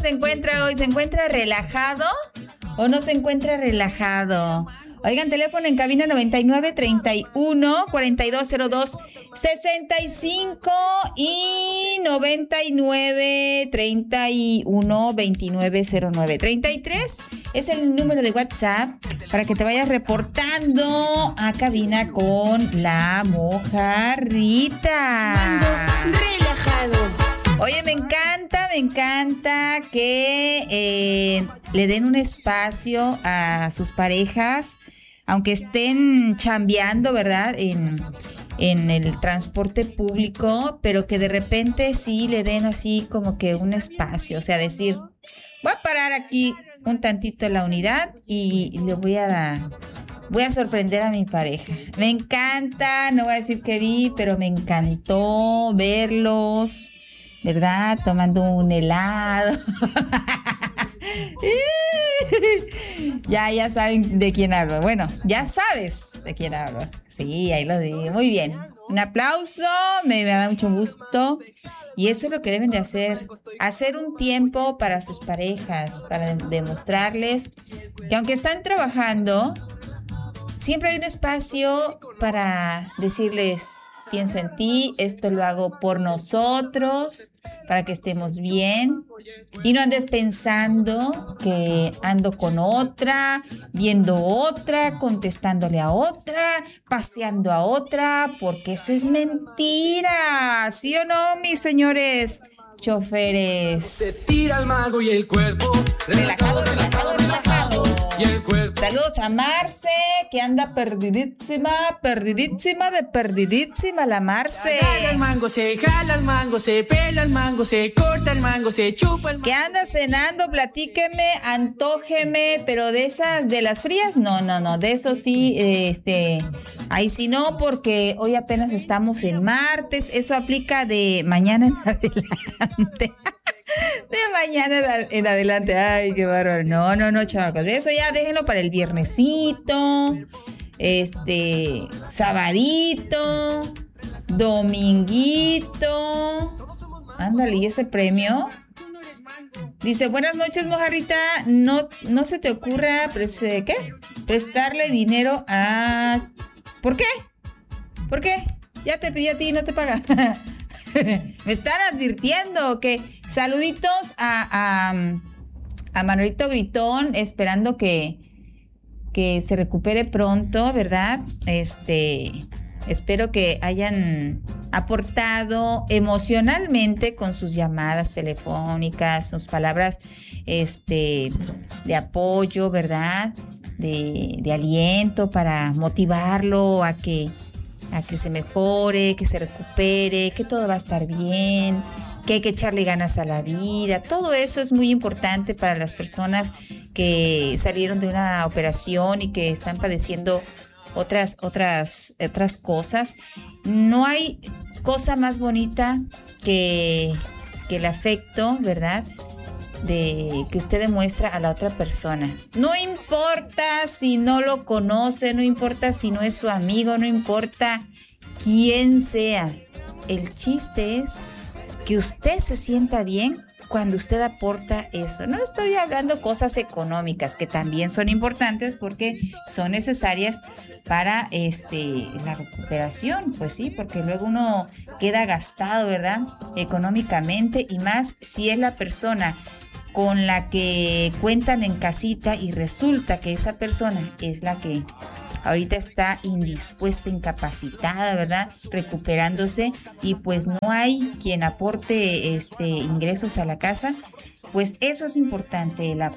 se encuentra hoy? ¿Se encuentra relajado o no se encuentra relajado? Oigan, teléfono en cabina 99 31 4202 65 y 99 31 2909 33 es el número de WhatsApp para que te vayas reportando a cabina con la mojarrita. Relajado. Oye, me encanta que le den un espacio a sus parejas, aunque estén chambeando, ¿verdad? En el transporte público, pero que de repente sí le den así como que un espacio, o sea, decir, voy a parar aquí un tantito la unidad y le voy a sorprender a mi pareja. Me encanta, no voy a decir que vi, pero me encantó verlos, ¿verdad? Tomando un helado. Ya saben de quién hablo. Bueno, ya sabes de quién hablo. Sí, ahí lo digo. Muy bien. Un aplauso, me da mucho gusto. Y eso es lo que deben de hacer. Hacer un tiempo para sus parejas, para demostrarles que aunque están trabajando, siempre hay un espacio para decirles, pienso en ti, esto lo hago por nosotros, para que estemos bien. Y no andes pensando que ando con otra, viendo otra, contestándole a otra, paseando a otra, porque eso es mentira. ¿Sí o no, mis señores choferes? Se tira el mago y el cuerpo. Relajado. Y el cuerpo. Saludos a Marce, que anda perdidísima la Marce. Jala el mango, se jala el mango, se pela el mango, se corta el mango, se chupa el mango. ¿Qué anda cenando? Platíqueme, antójeme, pero de esas, de las frías, no, de eso sí, ahí sí no, porque hoy apenas estamos en martes, eso aplica de mañana en adelante. De mañana en adelante. Ay, qué bárbaro. No, chavacos. Eso ya déjenlo para el viernesito. Sabadito. Dominguito. Ándale, ¿y ese premio? Dice, buenas noches, mojarrita. No se te ocurra prestarle dinero a... ¿Por qué? Ya te pedí a ti y no te paga. Me están advirtiendo que saluditos a Manuelito Gritón, esperando que se recupere pronto, ¿verdad? Espero que hayan aportado emocionalmente con sus llamadas telefónicas, sus palabras de apoyo, ¿verdad? De aliento para motivarlo a que se mejore, que se recupere, que todo va a estar bien, que hay que echarle ganas a la vida. Todo eso es muy importante para las personas que salieron de una operación y que están padeciendo otras cosas. No hay cosa más bonita que el afecto, ¿verdad?, de que usted demuestra a la otra persona. No importa si no lo conoce, no importa si no es su amigo, no importa quién sea. El chiste es que usted se sienta bien cuando usted aporta eso. No estoy hablando cosas económicas, que también son importantes porque son necesarias para la recuperación, pues sí, porque luego uno queda gastado, ¿verdad?, económicamente, y más si es la persona con la que cuentan en casita y resulta que esa persona es la que ahorita está indispuesta, incapacitada, ¿verdad?, recuperándose, y pues no hay quien aporte ingresos a la casa. Pues eso es importante, el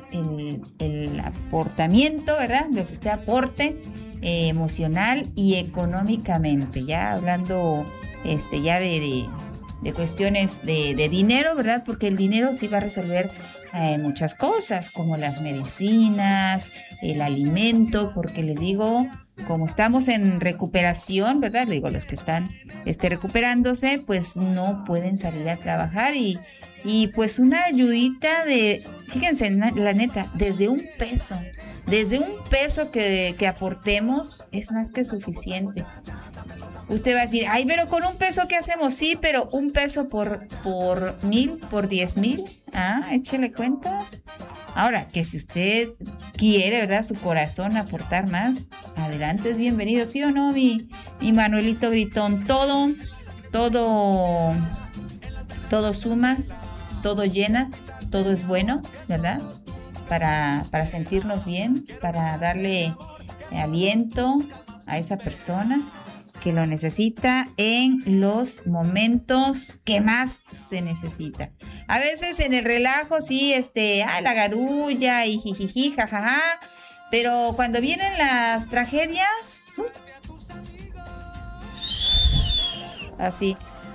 aportamiento, ¿verdad?, lo que usted aporte emocional y económicamente, ya hablando ya de cuestiones de dinero, ¿verdad? Porque el dinero sí va a resolver muchas cosas, como las medicinas, el alimento, porque les digo, como estamos en recuperación, ¿verdad? Le digo, los que están recuperándose, pues no pueden salir a trabajar y pues una ayudita fíjense, la neta, desde un peso que aportemos es más que suficiente. Usted va a decir, ay, pero con un peso, ¿qué hacemos? Sí, pero un peso por 1,000, por 10,000, Échele cuentas. Ahora, que si usted quiere, ¿verdad? Su corazón aportar más, adelante, es bienvenido, ¿sí o no, mi Manuelito Gritón? Todo suma, todo llena, todo es bueno, ¿verdad? Para sentirnos bien, para darle aliento a esa persona que lo necesita en los momentos que más se necesita. A veces en el relajo, sí, la garulla y jijiji, jajaja, pero cuando vienen las tragedias, así,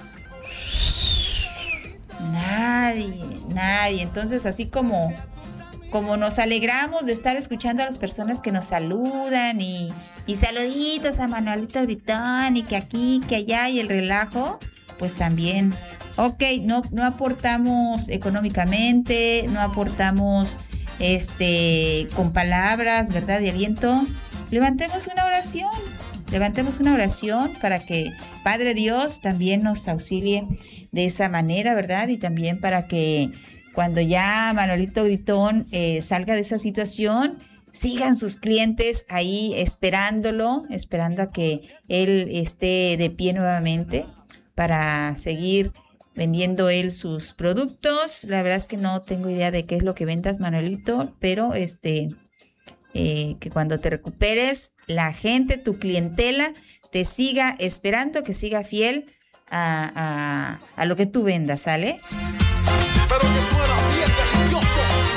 nadie. Entonces, así como nos alegramos de estar escuchando a las personas que nos saludan y saluditos a Manuelito Gritón y que aquí, que allá y el relajo, pues también. Ok, no aportamos económicamente, no aportamos con palabras, ¿verdad? De aliento. Levantemos una oración para que Padre Dios también nos auxilie de esa manera, ¿verdad? Y también para que cuando ya Manuelito Gritón salga de esa situación, sigan sus clientes ahí esperando a que él esté de pie nuevamente para seguir vendiendo él sus productos. La verdad es que no tengo idea de qué es lo que vendas, Manuelito, pero que cuando te recuperes, la gente, tu clientela, te siga esperando, que siga fiel a lo que tú vendas, ¿sale? Pero que suena bien delicioso.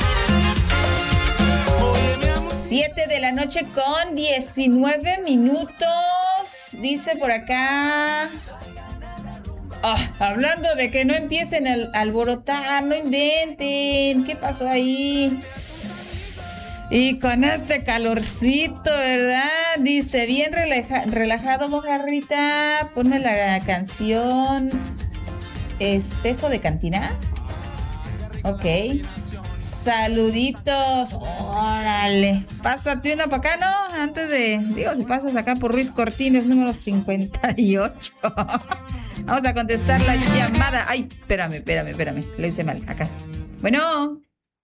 7:19 p.m. Dice por acá. Hablando de que no empiecen a alborotar, no inventen. ¿Qué pasó ahí? Y con este calorcito, ¿verdad? Dice, bien relajado, mojarrita. Ponme la canción Espejo de Cantina. Ok. Saluditos. Órale. Pásate una para acá, ¿no? Antes de... si pasas acá por Ruiz Cortines, número 58. Vamos a contestar la llamada. Ay, espérame. Lo hice mal. Acá. Bueno.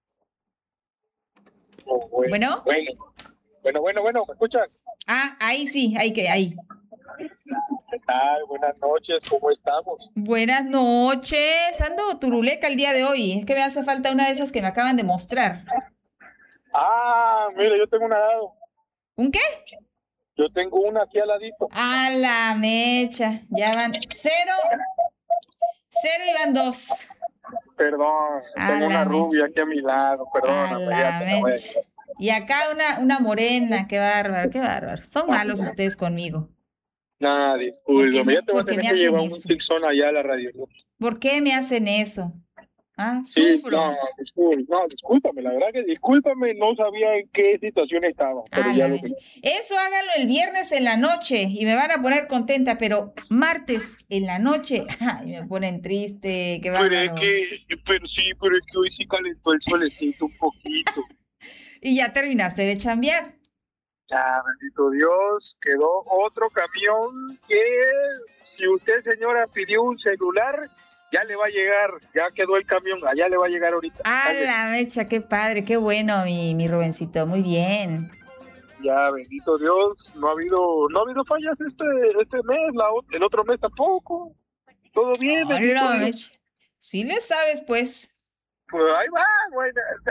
Bueno. Bueno, ¿me escuchan? Ahí sí, ahí. ¿Qué tal? Buenas noches, ¿cómo estamos? Buenas noches. Ando turuleca el día de hoy. Es que me hace falta una de esas que me acaban de mostrar. Mira, yo tengo una al lado. ¿Un qué? Yo tengo una aquí al ladito. A la mecha. Ya van 0 y van 2. Perdón, tengo una rubia aquí a mi lado, perdóname. Y acá una morena, qué bárbaro. Son malos ustedes conmigo. Nada, disculpe, ya te voy a tener que llevar un Sixon allá a la radio. ¿Por qué me hacen eso? Sí, Sufro. Discúlpame, la verdad que discúlpame, no sabía en qué situación estaba. Pero eso háganlo el viernes en la noche y me van a poner contenta, pero martes en la noche, me ponen triste, qué bárbaro. Pero es que hoy sí calentó el solecito un poquito. Y ya terminaste de chambear. Ya, bendito Dios, quedó otro camión que si usted, señora, pidió un celular, ya le va a llegar, ya quedó el camión, allá le va a llegar ahorita. La mecha, qué padre, qué bueno, mi Rubencito, muy bien. Ya, bendito Dios, no ha habido fallas este mes, el otro mes tampoco. Todo bien, bendito Dios. Sí le sabes, pues. Pues ahí va, güey.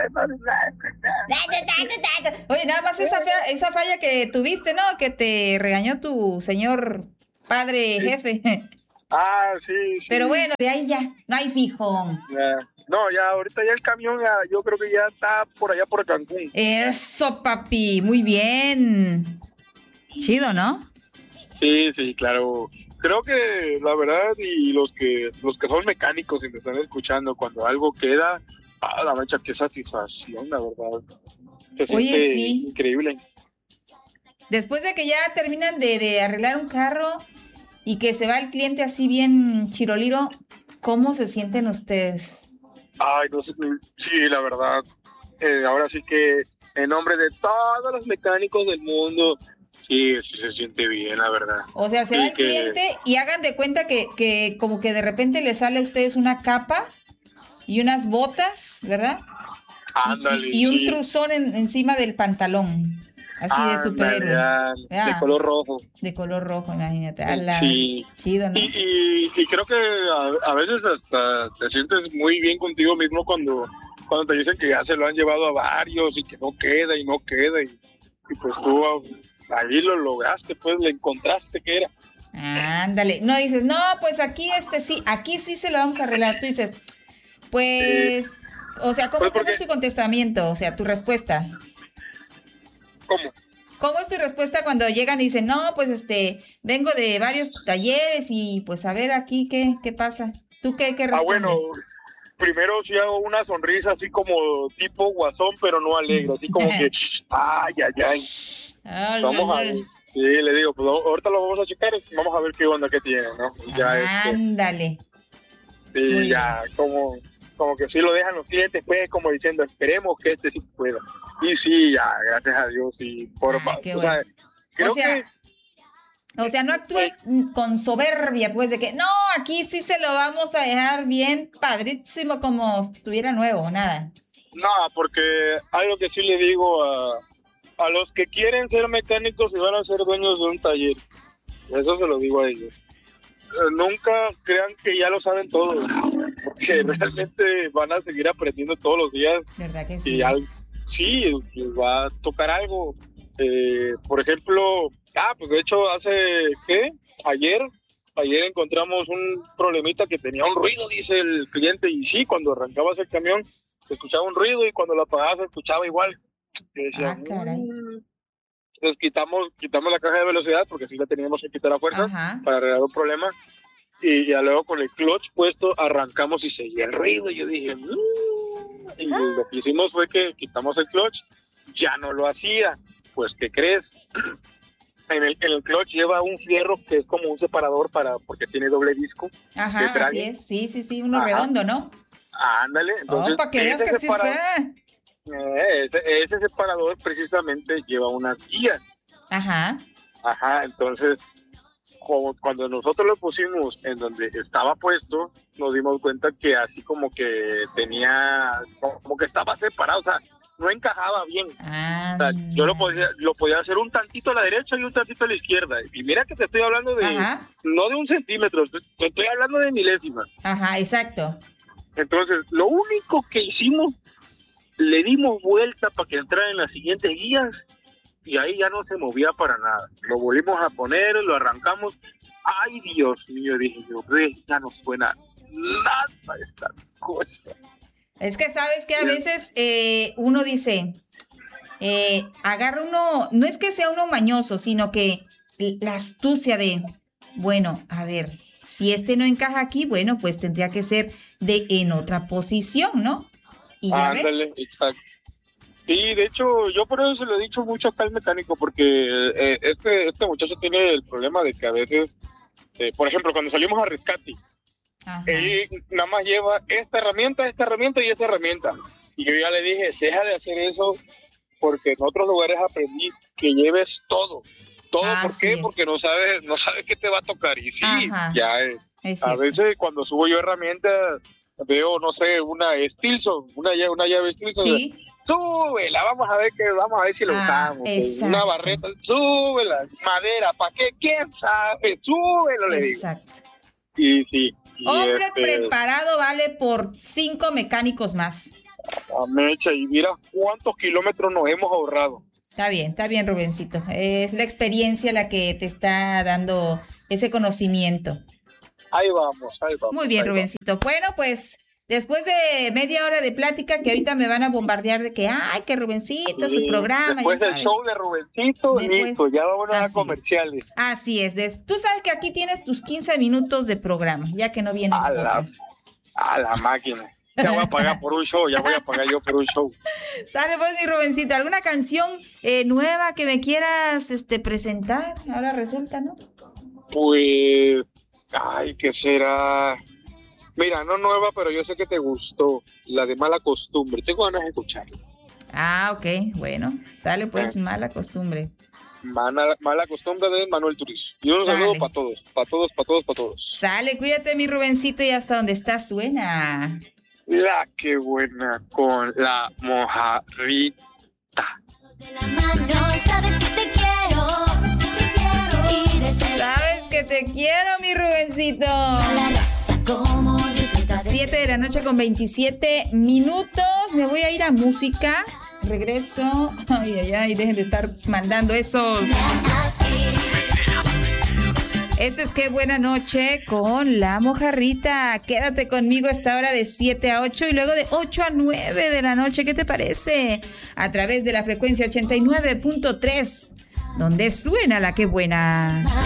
Oye, nada más esa falla que tuviste, ¿no? Que te regañó tu señor padre jefe. Sí. Pero bueno, de ahí ya, no hay fijón. No, ya, ahorita ya el camión, yo creo que ya está por allá por Cancún. Eso, papi, muy bien. Chido, ¿no? Sí, claro. Creo que la verdad, y los que son mecánicos y me están escuchando, cuando algo queda, la mecha, qué satisfacción, la verdad. Se siente increíble. Después de que ya terminan de arreglar un carro y que se va el cliente así bien chiroliro, ¿cómo se sienten ustedes? No sé, sí, la verdad. Ahora sí que en nombre de todos los mecánicos del mundo, sí se siente bien, la verdad. O sea, se va el cliente y hagan de cuenta que como que de repente les sale a ustedes una capa Y unas botas, ¿verdad? Ándale. Y un sí. truzón encima del pantalón. Así de Ándale, superhéroe. de color rojo. De color rojo, imagínate. Ala, Sí. chido, ¿no? Y creo que a veces hasta te sientes muy bien contigo mismo cuando te dicen que ya se lo han llevado a varios y que no queda y no queda. Y pues tú ahí lo lograste, pues le encontraste que era. Ándale. No dices, no, pues aquí sí se lo vamos a arreglar. Tú dices, pues, o sea, ¿cómo es tu contestamiento? O sea, tu respuesta. ¿Cómo? ¿Cómo es tu respuesta cuando llegan y dicen, no, pues vengo de varios talleres y pues a ver aquí qué pasa? ¿Tú qué respondes? Bueno, primero sí hago una sonrisa así como tipo guasón, pero no alegre, así como que, ay. Vamos a ver. Sí, le digo, pues ahorita lo vamos a checar, vamos a ver qué onda que tiene, ¿no? Y ya ándale. Sí, ya, como que sí lo dejan los clientes, pues, como diciendo, esperemos que sí pueda. Y sí, ya, gracias a Dios, y qué bueno. O sea, no actúes con soberbia, pues, de que, no, aquí sí se lo vamos a dejar bien padrísimo como estuviera nuevo, nada. No, porque algo que sí le digo a los que quieren ser mecánicos y van a ser dueños de un taller, eso se lo digo a ellos. Nunca crean que ya lo saben todo, porque realmente van a seguir aprendiendo todos los días. ¿Verdad que sí? Y les va a tocar algo. Por ejemplo, pues de hecho ayer encontramos un problemita que tenía un ruido, dice el cliente, y sí, cuando arrancabas el camión se escuchaba un ruido y cuando lo apagabas se escuchaba igual. Decía, caray. Entonces quitamos la caja de velocidad porque sí la teníamos que quitar a fuerza para arreglar un problema, y ya luego con el clutch puesto arrancamos y seguía el ruido, y yo dije y lo que hicimos fue que quitamos el clutch, ya no lo hacía. Pues ¿qué crees? En el clutch lleva un fierro que es como un separador porque tiene doble disco. Ajá, así es, sí, uno redondo, ¿no? Ándale, entonces para que veas que sí sea. Ese separador precisamente lleva unas guías. Ajá, entonces cuando nosotros lo pusimos en donde estaba puesto, nos dimos cuenta que así como que como que estaba separado, o sea, no encajaba bien. O sea, yo lo podía hacer un tantito a la derecha y un tantito a la izquierda. Y mira que te estoy hablando no de 1 centímetro, te estoy hablando de milésimas. Ajá, exacto. Entonces, lo único que hicimos, le dimos vuelta para que entrara en las siguientes guías, y ahí ya no se movía para nada. Lo volvimos a poner, lo arrancamos. Ay, Dios mío, dije yo, ya no suena nada esta cosa. Es que sabes que a veces uno dice, agarra uno, no es que sea uno mañoso, sino que la astucia de, bueno, a ver, si no encaja aquí, bueno, pues tendría que ser en otra posición, ¿no? Y ya ándale, exacto. Sí, de hecho, yo por eso se lo he dicho mucho acá al mecánico, porque este muchacho tiene el problema de que a veces, por ejemplo, cuando salimos a rescate, él nada más lleva esta herramienta y esta herramienta. Y yo ya le dije, deja de hacer eso, porque en otros lugares aprendí que lleves todo. ¿Por qué? Porque no sabes qué te va a tocar. Y sí, a veces cuando subo yo herramientas, veo, no sé, una Stilson, una llave Stilson. ¿Sí? Súbela, vamos a ver si lo usamos. Una barreta, súbela, madera, ¿para qué? ¿Quién sabe? Súbelo, le digo. Exacto. Y sí. Hombre preparado vale por 5 mecánicos más. Mecha, y mira cuántos kilómetros nos hemos ahorrado. Está bien, Rubencito. Es la experiencia la que te está dando ese conocimiento. Ahí vamos. Muy bien, Rubencito. Bueno, pues después de media hora de plática, que ahorita me van a bombardear de que, que Rubencito, su programa. Después del show de Rubencito, listo, ya vamos a dar comerciales. Así es. Tú sabes que aquí tienes tus 15 minutos de programa, ya que no vienes. A la máquina. Ya voy a pagar por un show, yo por un show. Sale pues, mi Rubencito, ¿alguna canción nueva que me quieras presentar? Ahora resulta, ¿no? Pues, ¿qué será? Mira, no nueva, pero yo sé que te gustó, la de Mala Costumbre. Tengo ganas de escucharla. Ok, bueno, sale pues Mala Costumbre. Mala Costumbre de Manuel Turizo. Y un saludo para todos. Sale, cuídate, mi Rubencito, y hasta donde estás suena. La que buena con la mojarrita. Sabes que te quiero, mi Rubencito. 7 de la noche con 27 minutos. Me voy a ir a música. Regreso. Ay, dejen de estar mandando esos. Este es Qué Buena Noche con la mojarrita. Quédate conmigo a esta hora de 7 a 8 y luego de 8 a 9 de la noche. ¿Qué te parece? A través de la frecuencia 89.3, donde suena la Qué Buena.